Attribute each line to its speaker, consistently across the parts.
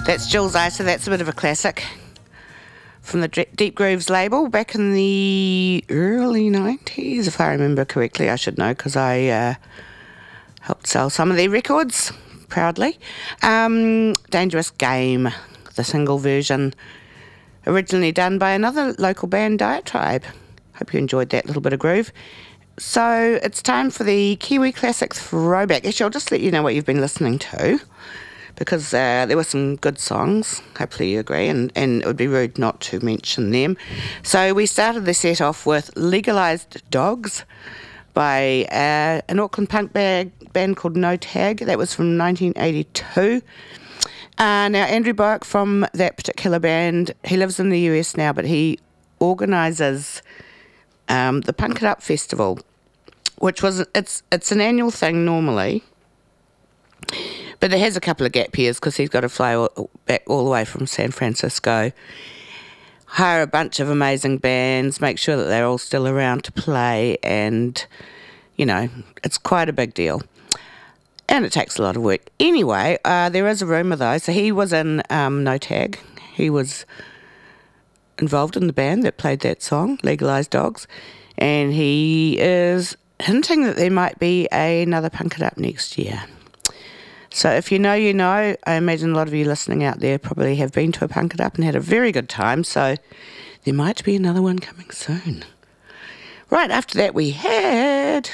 Speaker 1: That's Jules Iser. That's a bit of a classic from the Deep Grooves label back in the early 90s, if I remember correctly. I should know because I helped sell some of their records proudly. Dangerous Game, the single version, originally done by another local band, Diatribe. Hope you enjoyed that little bit of groove. So it's time for the Kiwi Classic Throwback. Actually, I'll just let you know what you've been listening to, because there were some good songs. Hopefully you agree, and it would be rude not to mention them. So we started the set off with Legalised Dogs by an Auckland punk band called No Tag. That was from 1982. Now, Andrew Boak from that particular band, he lives in the US now, but he organises the Punk It Up Festival, which it's an annual thing normally. But it has a couple of gap years because he's got to fly back all the way from San Francisco, hire a bunch of amazing bands, make sure that they're all still around to play, and, you know, it's quite a big deal. And it takes a lot of work. Anyway, there is a rumour though. So he was in No Tag. He was involved in the band that played that song, Legalised Dogs, and he is hinting that there might be another Punk It Up next year. So if you know, you know. I imagine a lot of you listening out there probably have been to a Punk It Up and had a very good time, so there might be another one coming soon. Right, after that we had...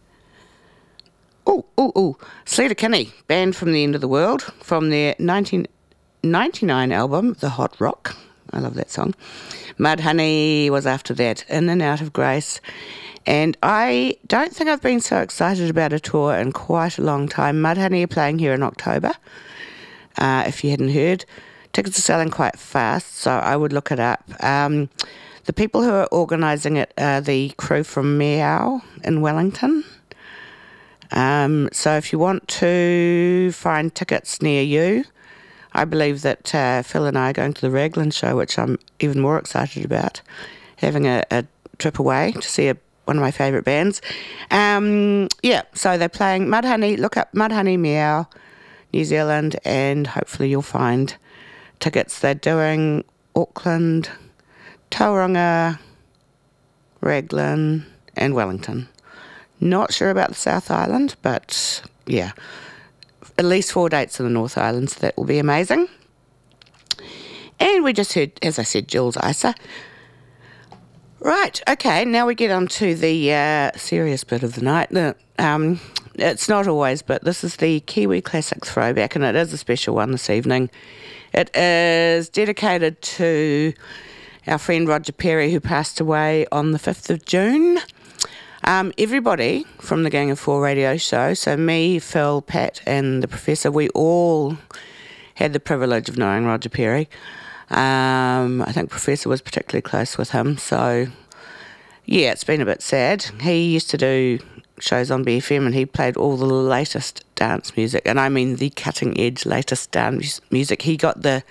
Speaker 1: Sleater-Kinney, band from the end of the world, from their 1999 album, The Hot Rock. I love that song. Mudhoney was after that, In and Out of Grace. And I don't think I've been so excited about a tour in quite a long time. Mudhoney are playing here in October, if you hadn't heard. Tickets are selling quite fast, so I would look it up. The people who are organising it are the crew from Meow in Wellington. So if you want to find tickets near you, I believe that Phil and I are going to the Raglan show, which I'm even more excited about, having a trip away to see one of my favourite bands. So they're playing Mudhoney. Look up Mudhoney Meow, New Zealand, and hopefully you'll find tickets. They're doing Auckland, Tauranga, Raglan, and Wellington. Not sure about the South Island, but yeah, at least 4 dates in the North Island, so that will be amazing. And we just heard, as I said, Jules Iser. Right, okay, now we get on to the serious bit of the night. It's not always, but this is the Kiwi Classic Throwback, and it is a special one this evening. It is dedicated to our friend Roger Perry, who passed away on the 5th of June. Everybody from the Gang of Four radio show, so me, Phil, Pat and the Professor, we all had the privilege of knowing Roger Perry. I think Professor was particularly close with him, so yeah, it's been a bit sad. He used to do shows on BFM and he played all the latest dance music, and I mean the cutting edge latest dance music. He got the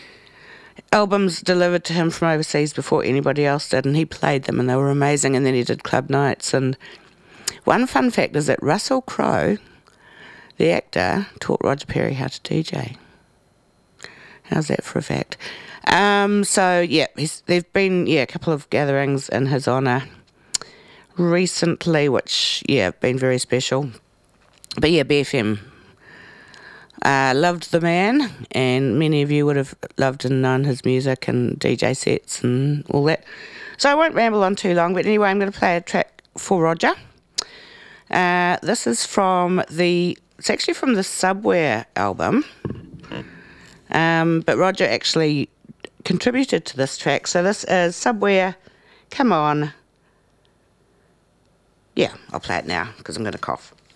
Speaker 1: albums delivered to him from overseas before anybody else did, and he played them and they were amazing, and then he did club nights. And one fun fact is that Russell Crowe, the actor, taught Roger Perry how to DJ. How's that for a fact? So yeah, there've been a couple of gatherings in his honour recently, which have been very special. But yeah, BFM loved the man, and many of you would have loved and known his music and DJ sets and all that. So I won't ramble on too long, but anyway, I'm going to play a track for Roger. This is it's actually from the Subware album, but Roger actually contributed to this track. So this is Subware, Come On. Yeah, I'll play it now because I'm going to cough.